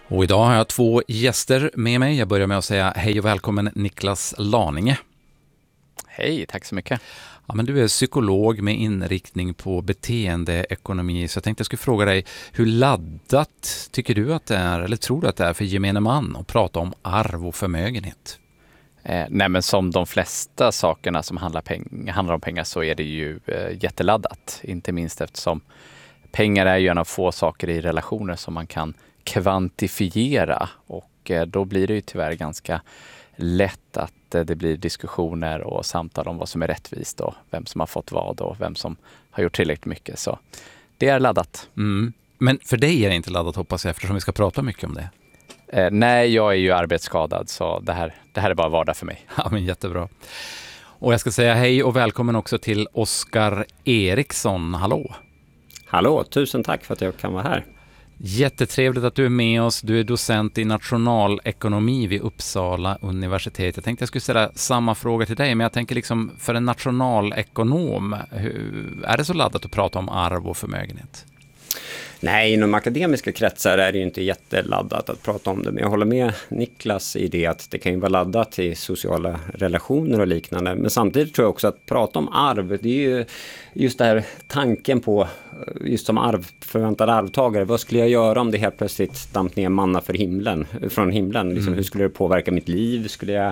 Och idag har jag två gäster med mig. Jag börjar med att säga hej och välkommen Niklas Laninge. Hej, tack så mycket. Ja, men du är psykolog med inriktning på beteendeekonomi, så jag tänkte jag skulle fråga dig, hur laddat tycker du att det är, eller tror du att det är för gemene man att prata om arv och förmögenhet? Nej, men som de flesta sakerna som handlar om pengar så är det ju jätteladdat. Inte minst eftersom pengar är ju en av få saker i relationer som man kan kvantifiera, och då blir det ju tyvärr ganska lätt att det blir diskussioner och samtal om vad som är rättvist och vem som har fått vad och vem som har gjort tillräckligt mycket. Så det är laddat. Mm. Men för dig är det inte laddat, hoppas jag, eftersom vi ska prata mycket om det. Nej, jag är ju arbetsskadad, så det här är bara vardag för mig. Ja, men jättebra. Och jag ska säga hej och välkommen också till Oskar Eriksson. Hallå! Hallå, tusen tack för att jag kan vara här. Jättetrevligt att du är med oss. Du är docent i nationalekonomi vid Uppsala universitet. Jag tänkte jag skulle ställa samma fråga till dig, men jag tänker liksom för en nationalekonom, är det så laddat att prata om arv och förmögenhet? Nej, inom akademiska kretsar är det ju inte jätteladdat att prata om det. Men jag håller med Niklas i det att det kan ju vara laddat i sociala relationer och liknande. Men samtidigt tror jag också att prata om arv, det är ju just det här tanken på, just som förväntad arvtagare. Vad skulle jag göra om det helt plötsligt damp ner manna från himlen? Liksom, hur skulle det påverka mitt liv? Skulle jag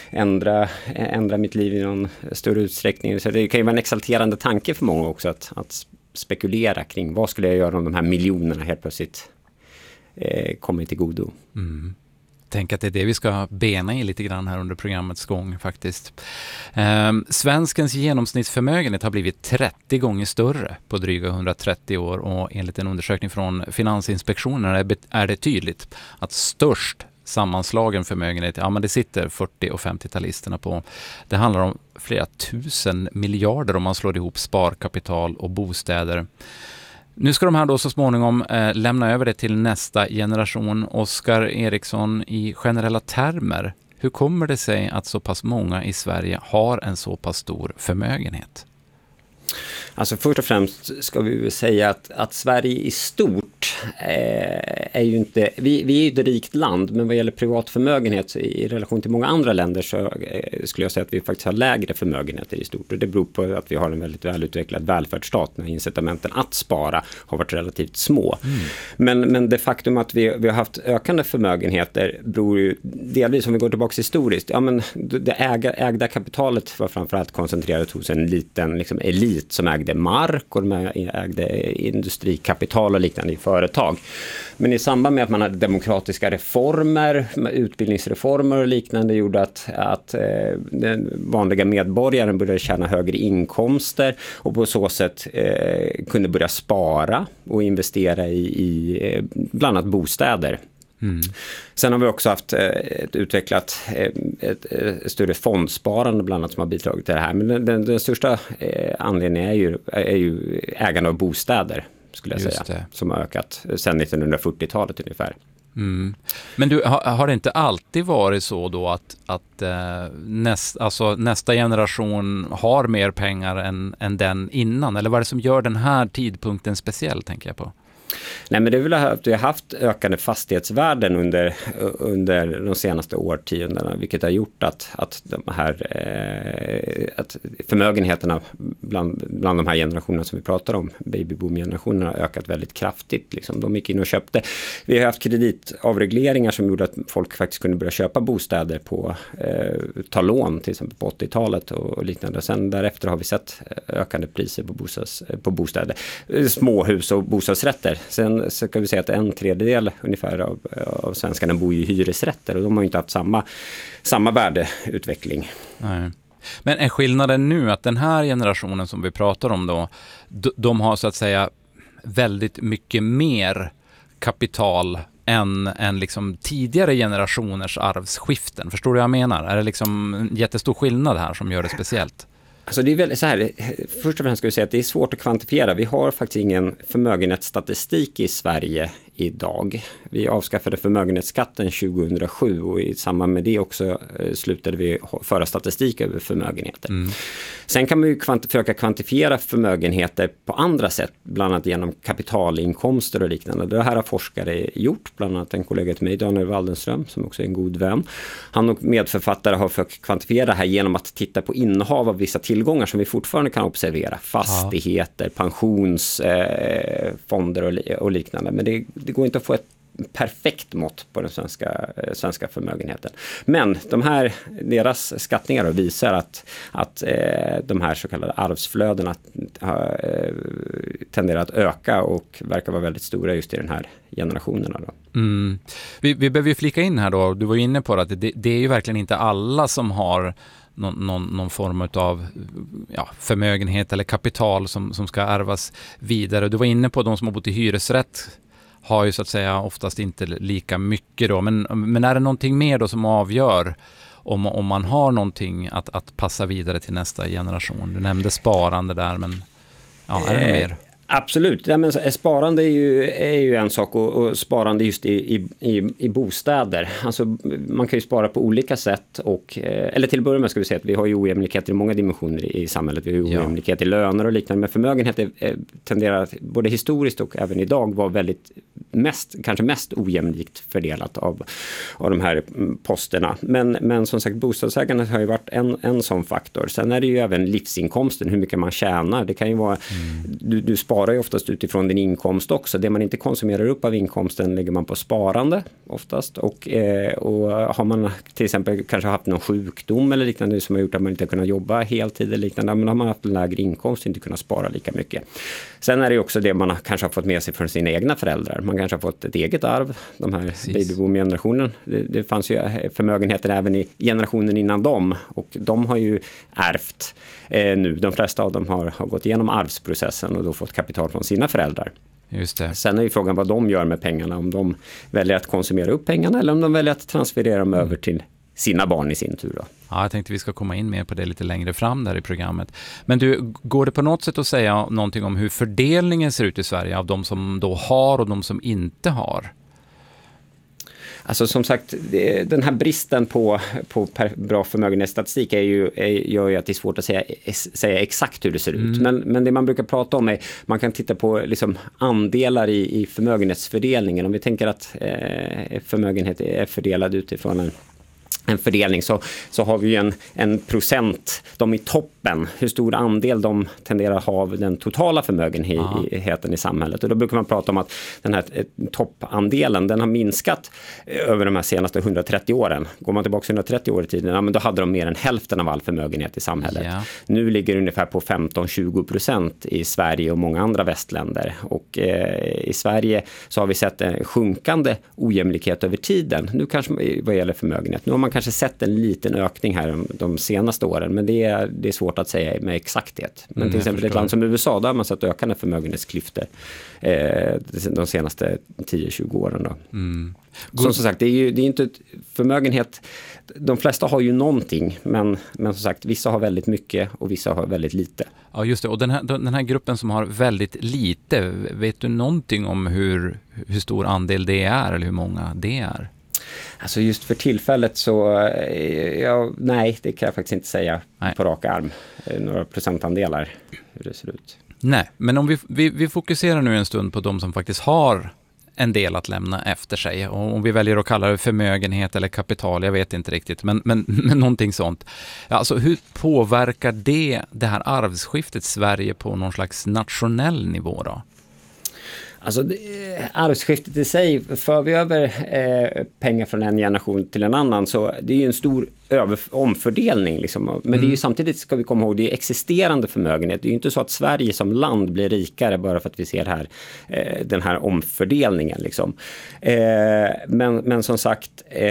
ändra mitt liv i någon större utsträckning? Så det kan ju vara en exalterande tanke för många också att spekulera kring vad skulle jag göra om de här miljonerna helt plötsligt kommer till godo. Mm. Tänk att det är det vi ska bena i lite grann här under programmets gång faktiskt. Svenskens genomsnittsförmögenhet har blivit 30 gånger större på dryga 130 år, och enligt en undersökning från Finansinspektionen är det tydligt att störst sammanslagen förmögenhet, ja men det sitter 40- och 50-talisterna på. Det handlar om flera tusen miljarder om man slår ihop sparkapital och bostäder. Nu ska de här då så småningom lämna över det till nästa generation. Oskar Eriksson, i generella termer, hur kommer det sig att så pass många i Sverige har en så pass stor förmögenhet? Alltså först och främst ska vi säga att Sverige i stort är ju inte, vi är ju ett rikt land, men vad gäller privat förmögenhet i relation till många andra länder så skulle jag säga att vi faktiskt har lägre förmögenheter i stort, och det beror på att vi har en väldigt välutvecklad välfärdsstat när incitamenten att spara har varit relativt små. Men det faktum att vi har haft ökande förmögenheter beror ju delvis, om vi går tillbaka historiskt, ja men det ägda kapitalet var framförallt koncentrerat hos en liten liksom elit som ägde mark, och de ägde industrikapital och liknande i företag. Men i samband med att man hade demokratiska reformer, utbildningsreformer och liknande, gjorde att den vanliga medborgaren började tjäna högre inkomster och på så sätt kunde börja spara och investera i bland annat bostäder. Sen har vi också haft utvecklat ett större fondsparande bland annat som har bidragit till det här. Men den största anledningen är ju ägande av bostäder, skulle jag säga, som har ökat sedan 1940-talet ungefär. Mm. Men du, har det inte alltid varit så då att nästa generation har mer pengar än den innan? Eller vad är det som gör den här tidpunkten speciell, tänker jag på? Nej, men det är väl att vi har haft ökande fastighetsvärden under de senaste årtiondena, vilket har gjort att de här att förmögenheterna bland de här generationerna som vi pratar om, babyboom-generationerna, har ökat väldigt kraftigt. Liksom. De gick in och köpte. Vi har haft kreditavregleringar som gjorde att folk faktiskt kunde börja köpa bostäder ta lån till exempel på 80-talet och liknande. Sen därefter har vi sett ökande priser på bostäder. Småhus och bostadsrätter. Sen så kan vi säga att 1/3 ungefär av svenskarna bor i hyresrätter, och de har ju inte haft samma värdeutveckling. Nej. Men är skillnaden nu att den här generationen som vi pratar om då, de har så att säga väldigt mycket mer kapital än liksom tidigare generationers arvsskiften? Förstår du vad jag menar? Är det liksom en jättestor skillnad här som gör det speciellt? Alltså det är väl så här, först och främst ska vi säga att det är svårt att kvantifiera. Vi har faktiskt ingen förmögenhetsstatistik i Sverige idag. Vi avskaffade förmögenhetsskatten 2007 och i samband med det också slutade vi föra statistik över förmögenheter. Sen kan man ju försöka kvantifiera förmögenheter på andra sätt, bland annat genom kapitalinkomster och liknande. Det här har forskare gjort, bland annat en kollega till mig, Daniel Waldenström, som också är en god vän. Han och medförfattare har försökt kvantifiera det här genom att titta på innehav av vissa tillgångar som vi fortfarande kan observera. Fastigheter, pensionsfonder och liknande. Men det går inte att få ett perfekt mått på den svenska förmögenheten. Men deras skattningar visar att de här så kallade arvsflödena tenderar att öka och verkar vara väldigt stora just i den här generationerna. Då. Vi behöver ju flika in här då, du var ju inne på att det är ju verkligen inte alla som har någon form av förmögenhet eller kapital som ska ärvas vidare. Du var inne på de som har bott i hyresrätt har ju så att säga oftast inte lika mycket då. Men är det någonting mer då som avgör om man har någonting att passa vidare till nästa generation? Du nämnde sparande där, men är det mer? Absolut. Ja, men sparande är ju en sak och sparande just i bostäder. Alltså, man kan ju spara på olika sätt eller till att börja med ska vi säga att vi har ju ojämlikheter i många dimensioner i samhället. Vi har ju ojämlikhet i löner och liknande, men förmögenhet tenderar både historiskt och även idag vara kanske mest ojämlikt fördelat av de här posterna. Men som sagt, bostadsägandet har ju varit en sån faktor. Sen är det ju även livsinkomsten, hur mycket man tjänar. Det kan ju vara, du sparar ju oftast utifrån din inkomst också. Det man inte konsumerar upp av inkomsten lägger man på sparande oftast. Och har man till exempel kanske haft någon sjukdom eller liknande som har gjort att man inte kunnat jobba heltid eller liknande, men har man haft en lägre inkomst och inte kunnat spara lika mycket. Sen är det ju också det man kanske har fått med sig från sina egna föräldrar. Man kanske har fått ett eget arv, de här babyboom-generationen. Det fanns ju förmögenheter även i generationen innan dem, och de har ju ärvt nu. De flesta av dem har gått igenom arvsprocessen och då fått kapital från sina föräldrar. Just det. Sen är ju frågan vad de gör med pengarna, om de väljer att konsumera upp pengarna eller om de väljer att transferera dem över till sina barn i sin tur då. Ja, jag tänkte vi ska komma in mer på det lite längre fram där i programmet. Men du, går det på något sätt att säga någonting om hur fördelningen ser ut i Sverige av de som då har och de som inte har? Alltså som sagt, den här bristen på bra förmögenhetsstatistik gör ju att det är svårt att säga exakt hur det ser ut. Men det man brukar prata om är, man kan titta på liksom andelar i förmögenhetsfördelningen. Om vi tänker att förmögenhet är fördelad utifrån en fördelning så har vi ju en procent, de i toppen, hur stor andel de tenderar att ha av den totala förmögenheten i samhället. Och då brukar man prata om att den här toppandelen, den har minskat över de här senaste 130 åren. Går man tillbaka 130 år i tiden, men då hade de mer än hälften av all förmögenhet i samhället. Yeah. Nu ligger det ungefär på 15-20% i Sverige och många andra västländer. Och i Sverige så har vi sett en sjunkande ojämlikhet över tiden. Nu kanske vad gäller förmögenhet. Nu har man kanske sett en liten ökning här de senaste åren, men det är svårt att säga med exakthet. Men till exempel ett land som USA, där har man sett ökande förmögenhetsklyftor de senaste 10-20 åren. Då. Som sagt, det är inte förmögenhet. De flesta har ju någonting, men som sagt, vissa har väldigt mycket och vissa har väldigt lite. Ja, just det. Och den här gruppen som har väldigt lite, vet du någonting om hur stor andel det är eller hur många det är? Alltså just för tillfället så, nej, det kan jag faktiskt inte säga på rak arm. Några procentandelar hur det ser ut. Nej, men om vi fokuserar nu en stund på de som faktiskt har en del att lämna efter sig. Och om vi väljer att kalla det förmögenhet eller kapital, jag vet inte riktigt, men någonting sånt. Alltså hur påverkar det här arvsskiftet Sverige på någon slags nationell nivå då? Alltså arvsskiftet i sig, för vi över pengar från en generation till en annan, så det är ju en stor omfördelning liksom. Men det är ju samtidigt, ska vi komma ihåg, det är existerande förmögenhet. Det är ju inte så att Sverige som land blir rikare bara för att vi ser här, den här omfördelningen liksom. Men som sagt,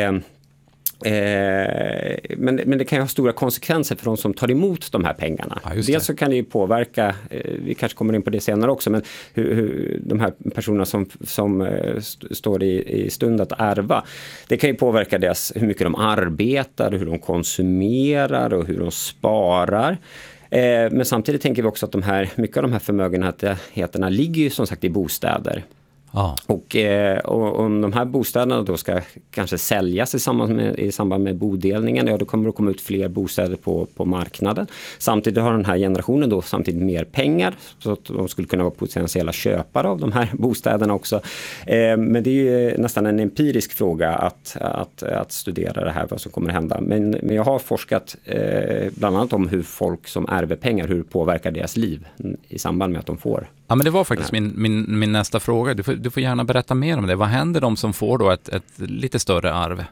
men det kan ju ha stora konsekvenser för de som tar emot de här pengarna. Ja, dels så kan det ju påverka, vi kanske kommer in på det senare också, men hur de här personerna som står i stund att ärva, det kan ju påverka hur mycket de arbetar, hur de konsumerar och hur de sparar. Men samtidigt tänker vi också att mycket av de här förmögenheterna ligger ju som sagt i bostäder. Ja. Och om de här bostäderna då ska kanske säljas i samband med bodelningen, då kommer det komma ut fler bostäder på marknaden. Samtidigt har den här generationen då samtidigt mer pengar, så att de skulle kunna vara potentiella köpare av de här bostäderna också. Men det är ju nästan en empirisk fråga att studera det här, vad som kommer att hända. Men jag har forskat bland annat om hur folk som ärver pengar, hur det påverkar deras liv i samband med att de får. Ja, men det var faktiskt min nästa fråga. Du får gärna berätta mer om det. Vad händer de som får då ett lite större arv?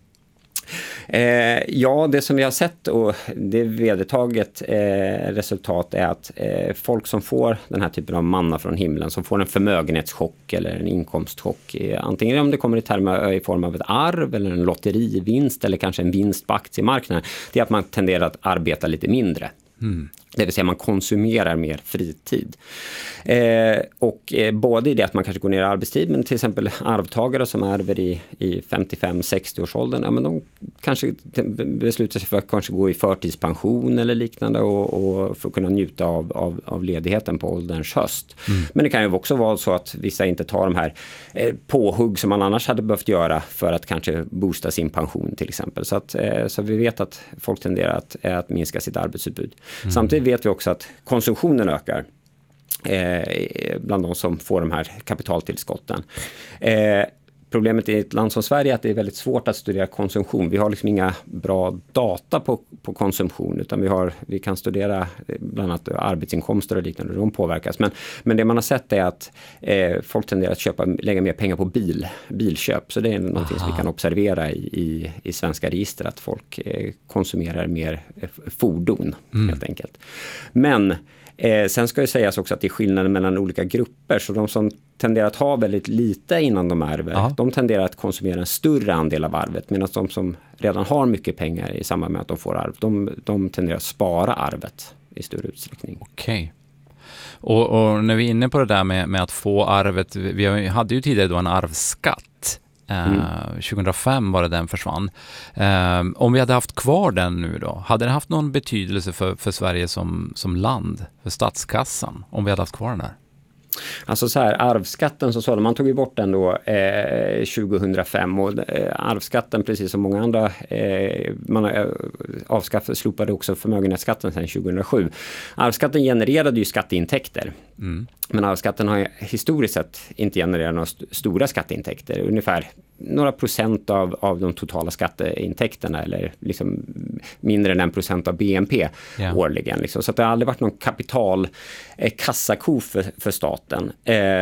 Ja, det som vi har sett och det vedertaget resultat är att folk som får den här typen av manna från himlen, som får en förmögenhetschock eller en inkomstchock, antingen om det kommer i form av ett arv eller en lotterivinst eller kanske en vinst på aktiemarknaden, det är att man tenderar att arbeta lite mindre. Det vill säga man konsumerar mer fritid. Både i det att man kanske går ner i arbetstid, men till exempel arvtagare som ärver i 55-60-årsåldern, ja, men de kanske beslutar sig för att kanske gå i förtidspension eller liknande och för att kunna njuta av ledigheten på ålderns höst. Men det kan ju också vara så att vissa inte tar de här påhugg som man annars hade behövt göra för att kanske boosta sin pension till exempel. Så vi vet att folk tenderar att minska sitt arbetsutbud. Samtidigt vet vi också att konsumtionen ökar bland de som får de här kapitaltillskotten. Problemet i ett land som Sverige är att det är väldigt svårt att studera konsumtion. Vi har liksom inga bra data på konsumtion, utan vi kan studera bland annat arbetsinkomster och liknande, de påverkas. Men det man har sett är att folk tenderar att lägga mer pengar på bilköp. Så det är någonting som vi kan observera i svenska register, att folk konsumerar mer fordon helt enkelt. Men sen ska det sägas också att det är skillnader mellan olika grupper, så de som tenderar att ha väldigt lite innan de ärver, de tenderar att konsumera en större andel av arvet, medan de som redan har mycket pengar i samband med att de får arv, de tenderar att spara arvet i större utsträckning. Okej. Och när vi är inne på det där med att få arvet, vi hade ju tidigare då en arvsskatt. 2005 var det den försvann. Om vi hade haft kvar den nu då, hade det haft någon betydelse för Sverige som land, för statskassan, om vi hade haft kvar den här? Alltså så här, arvsskatten så man tog ju bort den då 2005, och arvsskatten, precis som många andra, man slopade också förmögenhetsskatten sedan 2007. Arvsskatten genererade ju skatteintäkter. Men arvsskatten har historiskt sett inte genererat några stora skatteintäkter. Ungefär några procent av de totala skatteintäkterna, eller liksom mindre än 1% av BNP årligen. Liksom. Så att det har aldrig varit någon kassako för staten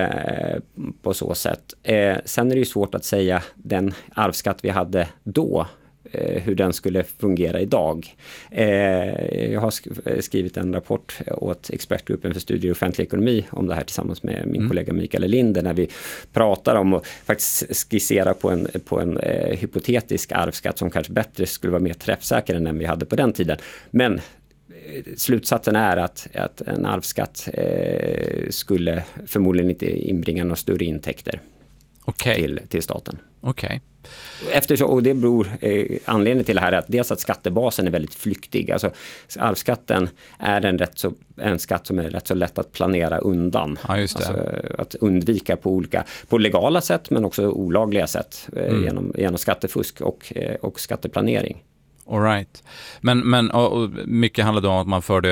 på så sätt. Sen är det ju svårt att säga den arvsskatt vi hade då, hur den skulle fungera idag. Jag har skrivit en rapport åt expertgruppen för studier i offentlig ekonomi om det här tillsammans med min kollega Mikael Linder, när vi pratar om att faktiskt skissera på en hypotetisk arvsskatt som kanske bättre skulle vara mer träffsäker än den vi hade på den tiden. Men slutsatsen är att en arvsskatt skulle förmodligen inte inbringa några större intäkter till staten. Okej. Och det beror, anledningen till det här är att dels att skattebasen är väldigt flyktig. Alltså arvsskatten är en skatt som är rätt så lätt att planera undan. Ja, just det. Alltså att undvika på legala sätt, men också olagliga sätt genom skattefusk och skatteplanering. All right. Men och mycket handlar då om att man för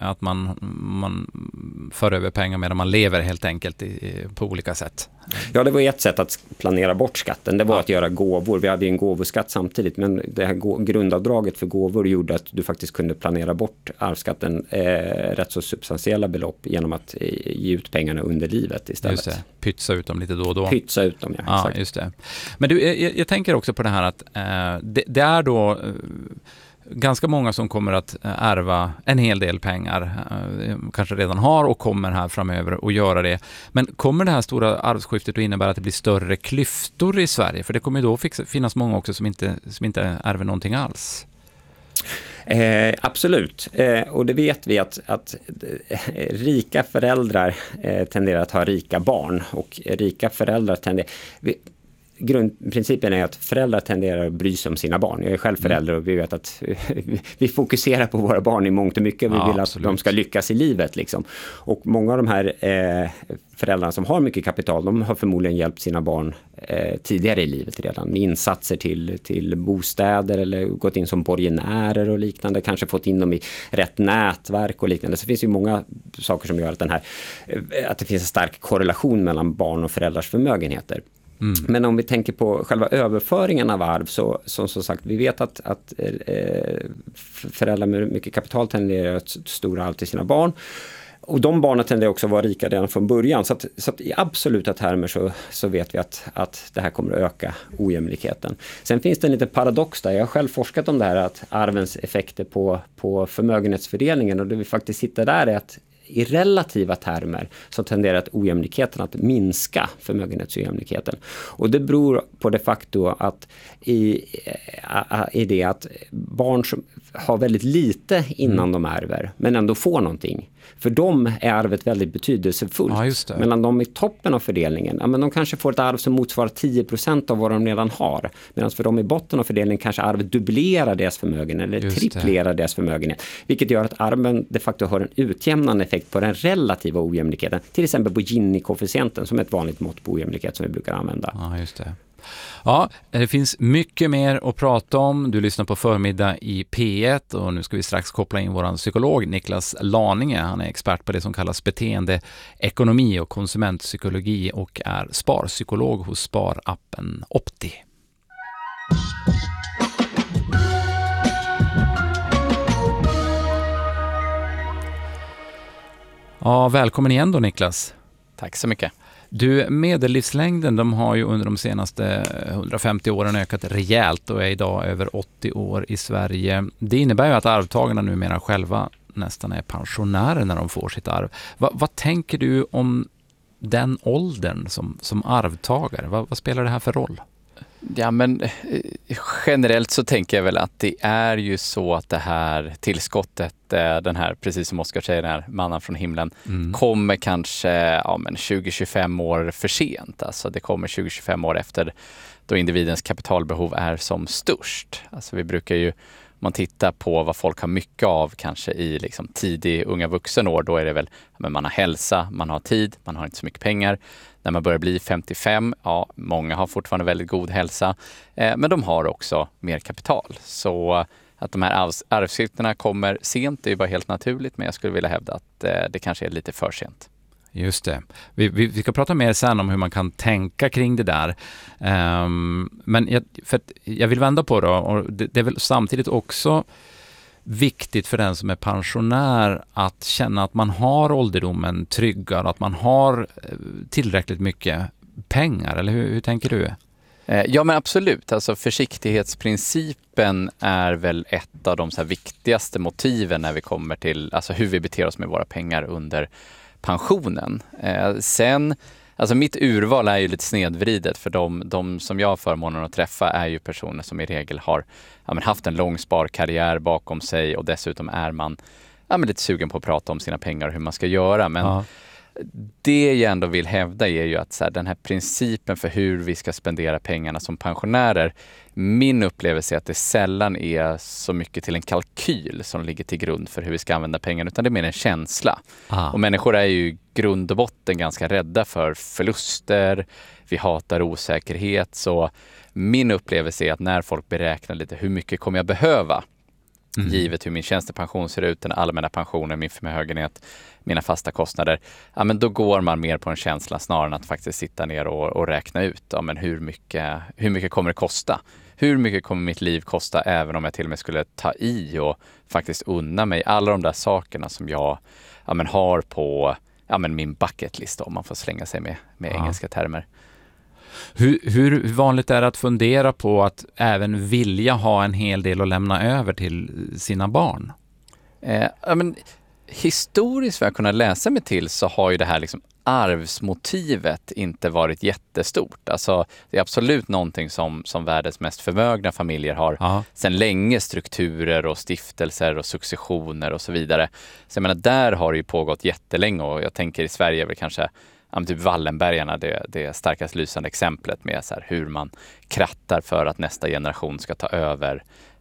över pengar medan man lever helt enkelt på olika sätt. Ja, det var ett sätt att planera bort skatten. Det var att göra gåvor. Vi hade en gåvoskatt samtidigt, men det här grundavdraget för gåvor gjorde att du faktiskt kunde planera bort arvsskatten rätt så substantiella belopp genom att ge ut pengarna under livet istället. Just det. Pytsa ut dem lite då och då. Pytsa ut dem, ja. Ja, just det. Men du, jag tänker också på det här att det är då ganska många som kommer att ärva en hel del pengar, kanske redan har och kommer här framöver att göra det. Men kommer det här stora arvsskiftet att innebära att det blir större klyftor i Sverige? För det kommer ju då finnas många också som inte ärver någonting alls. Absolut. Och det vet vi att rika föräldrar tenderar att ha rika barn, och rika föräldrar tenderar... grundprincipen är att föräldrar tenderar att bry sig om sina barn. Jag är själv förälder och vi vet att vi fokuserar på våra barn i mångt och mycket. Vi vill att de ska lyckas i livet. Liksom. Och många av de här föräldrarna som har mycket kapital, de har förmodligen hjälpt sina barn tidigare i livet redan. Med insatser till bostäder eller gått in som borgenärer och liknande. Kanske fått in dem i rätt nätverk och liknande. Så det finns ju många saker som gör att det finns en stark korrelation mellan barn och föräldrars förmögenheter. Men om vi tänker på själva överföringen av arv så som sagt, vi vet att föräldrar med mycket kapital tenderar att stora arv till sina barn. Och de barnen tenderar också att vara rika redan från början. Så att i absoluta termer så vet vi att det här kommer att öka ojämlikheten. Sen finns det en liten paradox där. Jag har själv forskat om det här, att arvens effekter på förmögenhetsfördelningen. Och det vi faktiskt hittar där är att i relativa termer så tenderar att ojämlikheten att minska, förmögenhetsojämlikheten. Och det beror på det facto att i det att barn som har väldigt lite innan de ärver men ändå får någonting. För dem är arvet väldigt betydelsefullt. Ja, just det. Medan de i toppen av fördelningen, men de kanske får ett arv som motsvarar 10% av vad de redan har. Medan för dem i botten av fördelningen kanske arvet dubblerar deras förmögenhet eller triplerar deras förmögenhet. Vilket gör att arven de facto har en utjämnande effekt på den relativa ojämlikheten. Till exempel på Gini-koefficienten som är ett vanligt mått på ojämlikhet som vi brukar använda. Ja, just det. Ja, det finns mycket mer att prata om. Du lyssnar på Förmiddag i P1 och nu ska vi strax koppla in våran psykolog Niklas Laninge. Han är expert på det som kallas beteendeekonomi och konsumentpsykologi och är sparpsykolog hos sparappen Opti. Ja, välkommen igen då Niklas. Tack så mycket. Du, medellivslängden de har ju under de senaste 150 åren ökat rejält och är idag över 80 år i Sverige. Det innebär ju att arvtagarna numera själva nästan är pensionärer när de får sitt arv. Vad tänker du om den åldern som arvtagare? Vad spelar det här för roll? Ja, men generellt så tänker jag väl att det är ju så att det här tillskottet, den här, precis som Oskar säger, den här mannen från himlen, kommer kanske 20-25 år för sent. Alltså det kommer 20-25 år efter då individens kapitalbehov är som störst. Alltså vi brukar ju, om man tittar på vad folk har mycket av kanske i liksom tidig unga vuxenår, då är det väl, men man har hälsa, man har tid, man har inte så mycket pengar. När man börjar bli 55, ja, många har fortfarande väldigt god hälsa, men de har också mer kapital. Så att de här arvsskifterna kommer sent, det är ju bara helt naturligt, men jag skulle vilja hävda att det kanske är lite för sent. Just det. Vi ska prata mer sen om hur man kan tänka kring det där. Men jag vill vända på det, och det är väl samtidigt också viktigt för den som är pensionär att känna att man har ålderdomen tryggad, att man har tillräckligt mycket pengar, eller hur tänker du? Ja, men absolut. Alltså försiktighetsprincipen är väl ett av de så här viktigaste motiven när vi kommer till alltså hur vi beter oss med våra pengar under pensionen. Sen, alltså mitt urval är ju lite snedvridet, för de som jag har förmånen att träffa är ju personer som i regel har haft en lång sparkarriär bakom sig, och dessutom är man lite sugen på att prata om sina pengar och hur man ska göra. Men det jag ändå vill hävda är ju att så här, den här principen för hur vi ska spendera pengarna som pensionärer, min upplevelse är att det sällan är så mycket till en kalkyl som ligger till grund för hur vi ska använda pengarna, utan det är mer en känsla. Och människor är ju i grund och botten ganska rädda för förluster, vi hatar osäkerhet, så min upplevelse är att när folk beräknar lite hur mycket kommer jag behöva, givet hur min tjänstepension ser ut, den allmänna pensionen, min förmögenhet, mina fasta kostnader, men då går man mer på en känsla snarare än att faktiskt sitta ner och räkna ut men hur mycket kommer det kosta? Hur mycket kommer mitt liv kosta även om jag till och med skulle ta i och faktiskt unna mig alla de där sakerna som jag har på min bucketlist, om man får slänga sig med engelska termer. Hur vanligt är det att fundera på att även vilja ha en hel del att lämna över till sina barn? Historiskt vad jag kunnat läsa mig till så har ju det här liksom arvsmotivet inte varit jättestort. Alltså, det är absolut någonting som världens mest förmögna familjer har sedan länge, strukturer och stiftelser och successioner och så vidare. Så jag menar, där har det ju pågått jättelänge, och jag tänker i Sverige är väl kanske typ Wallenbergarna, det starkast lysande exemplet med så här, hur man krattar för att nästa generation ska ta över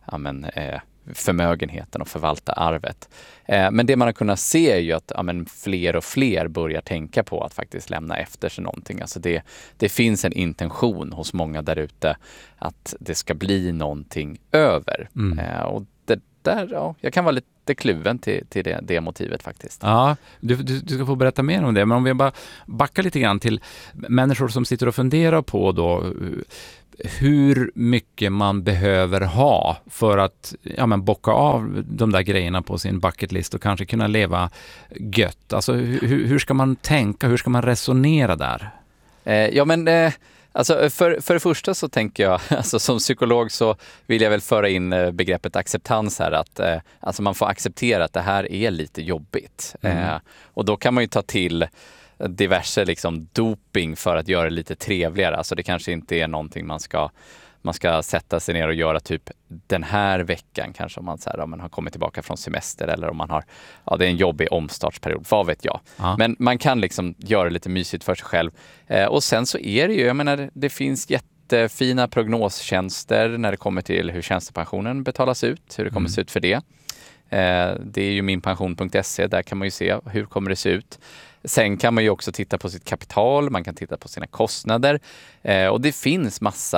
förmögenheten och förvalta arvet. Men det man har kunnat se är ju att fler och fler börjar tänka på att faktiskt lämna efter sig någonting. Alltså det finns en intention hos många där ute att det ska bli någonting över. Och det där, jag kan vara lite kluven till det motivet faktiskt. Ja, du ska få berätta mer om det. Men om vi bara backar lite grann till människor som sitter och funderar på då hur mycket man behöver ha för att bocka av de där grejerna på sin bucketlist och kanske kunna leva gött. Alltså hur ska man tänka? Hur ska man resonera där? Alltså för det första så tänker jag, alltså som psykolog så vill jag väl föra in begreppet acceptans här, att alltså man får acceptera att det här är lite jobbigt. Och då kan man ju ta till diverse liksom doping för att göra det lite trevligare. Alltså det kanske inte är någonting man ska sätta sig ner och göra typ den här veckan, kanske om man har kommit tillbaka från semester, eller om man har, det är en jobbig omstartsperiod, vad vet jag. Ja. Men man kan liksom göra det lite mysigt för sig själv. Och sen så är det ju, det finns jättefina prognostjänster när det kommer till hur tjänstepensionen betalas ut, hur det kommer se ut för det. Det är ju minpension.se, där kan man ju se hur kommer det se ut. Sen kan man ju också titta på sitt kapital, man kan titta på sina kostnader. Och det finns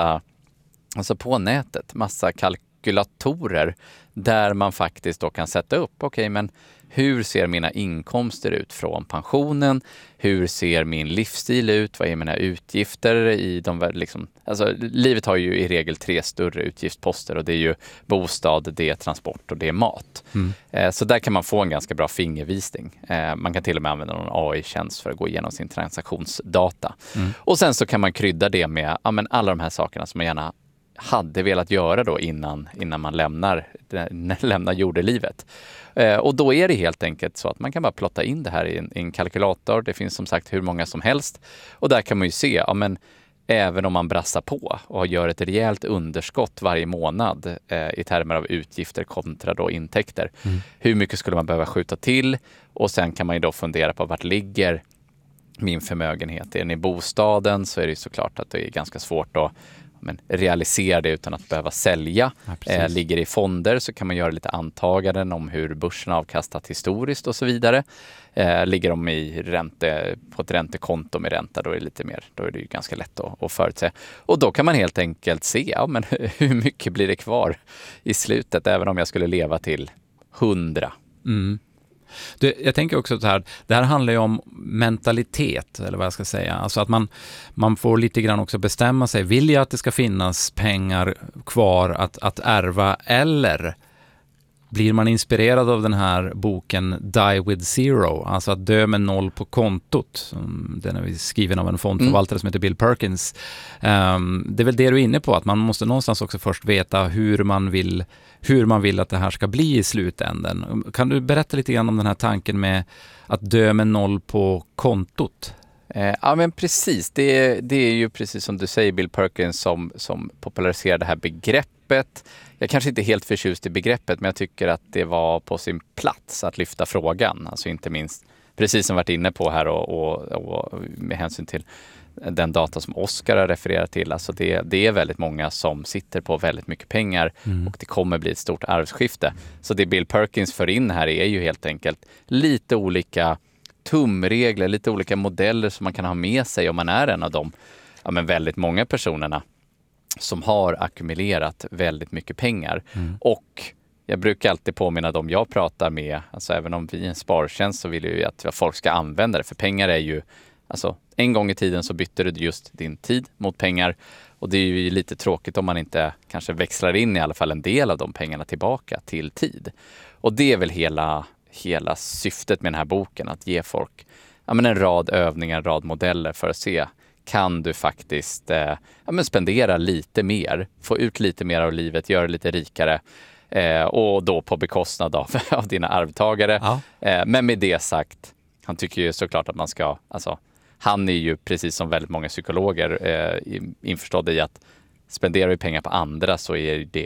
på nätet, massa kalkylatorer där man faktiskt då kan sätta upp, men hur ser mina inkomster ut från pensionen? Hur ser min livsstil ut? Vad är mina utgifter i livet har ju i regel 3 större utgiftsposter, och det är ju bostad, det är transport och det är mat. Så där kan man få en ganska bra fingervisning. Man kan till och med använda någon AI-tjänst för att gå igenom sin transaktionsdata. Och sen så kan man krydda det med alla de här sakerna som man gärna hade velat göra då innan man lämnar jordelivet. Och då är det helt enkelt så att man kan bara plotta in det här i en kalkylator. Det finns som sagt hur många som helst. Och där kan man ju se, även om man brassar på och gör ett rejält underskott varje månad i termer av utgifter kontra då intäkter. Hur mycket skulle man behöva skjuta till? Och sen kan man ju då fundera på vart ligger min förmögenhet. Är den i bostaden, så är det ju såklart att det är ganska svårt att realisera det utan att behöva sälja. Ligger i fonder, så kan man göra lite antaganden om hur börsen har avkastat historiskt och så vidare. Ligger de på ett räntekonto med ränta, då är det ju ganska lätt att förutse. Och då kan man helt enkelt se hur mycket blir det kvar i slutet, även om jag skulle leva till 100. Jag tänker också så här, det här handlar ju om mentalitet, eller vad jag ska säga. Alltså att man får lite grann också bestämma sig. Vill jag att det ska finnas pengar kvar att ärva, eller blir man inspirerad av den här boken Die with Zero, alltså att dö med 0 på kontot. Den är skriven av en fondförvaltare som heter Bill Perkins. Det är väl det du är inne på, att man måste någonstans också först veta hur man vill att det här ska bli i slutänden. Kan du berätta lite grann om den här tanken med att dö med 0 på kontot? Ja, men precis. Det är ju precis som du säger, Bill Perkins som populariserar det här begreppet. Jag kanske inte är helt förtjust i begreppet, men jag tycker att det var på sin plats att lyfta frågan. Alltså inte minst, precis som varit inne på här och med hänsyn till den data som Oskar har refererat till. Alltså det är väldigt många som sitter på väldigt mycket pengar och det kommer bli ett stort arvsskifte. Så det Bill Perkins för in här är ju helt enkelt lite olika tumregler, lite olika modeller som man kan ha med sig om man är en av de väldigt många personerna som har ackumulerat väldigt mycket pengar. Och jag brukar alltid påminna dem jag pratar med, alltså även om vi är en spartjänst, så vill jag ju att folk ska använda det, för pengar är ju, alltså en gång i tiden så bytte du just din tid mot pengar, och det är ju lite tråkigt om man inte kanske växlar in i alla fall en del av de pengarna tillbaka till tid. Och det är väl hela syftet med den här boken, att ge folk en rad övningar, en rad modeller för att se, kan du faktiskt spendera lite mer, få ut lite mer av livet, göra det lite rikare, och då på bekostnad av dina arvtagare. Ja. Men med det sagt, han tycker ju såklart att man ska, han är ju precis som väldigt många psykologer införstådd i att spenderar vi pengar på andra, så är det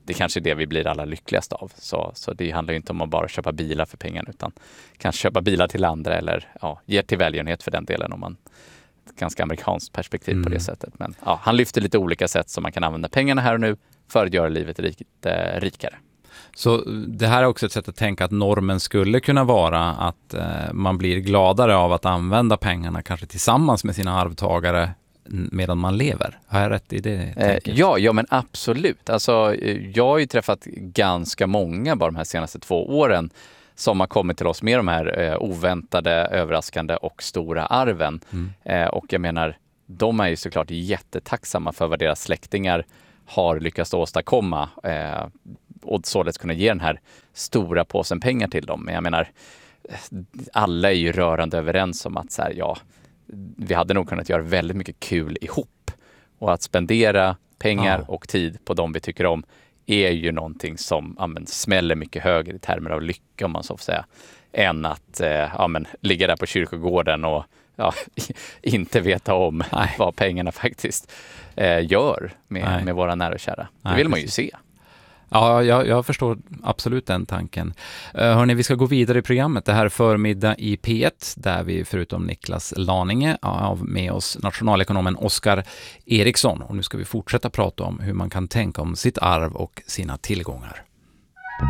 det kanske är det vi blir alla lyckligast av. Så det handlar ju inte om att bara köpa bilar för pengarna, utan kanske köpa bilar till andra eller ge till välgörenhet för den delen, om man ett ganska amerikanskt perspektiv på det sättet. Men han lyfter lite olika sätt som man kan använda pengarna här och nu för att göra livet lite rikare. Så det här är också ett sätt att tänka att normen skulle kunna vara att man blir gladare av att använda pengarna kanske tillsammans med sina arvtagare medan man lever. Har jag rätt i det? Ja, men absolut. Alltså, jag har ju träffat ganska många bara de här senaste 2 åren som har kommit till oss med de här oväntade, överraskande och stora arven. Och jag menar, de är ju såklart jättetacksamma för vad deras släktingar har lyckats åstadkomma och således kunna ge den här stora påsen pengar till dem. Men jag menar, alla är ju rörande överens om att så här, vi hade nog kunnat göra väldigt mycket kul ihop. Och att spendera pengar och tid på dem vi tycker om är ju någonting som smäller mycket högre i termer av lycka, om man så får säga, än att ligga där på kyrkogården och inte veta om vad pengarna faktiskt gör med våra nära och kära. Det vill man ju se. Ja, jag förstår absolut den tanken. Hörrni, vi ska gå vidare i programmet. Det här är Förmiddag i P1, där vi förutom Niklas Laninge har med oss nationalekonomen Oskar Eriksson. Och nu ska vi fortsätta prata om hur man kan tänka om sitt arv och sina tillgångar.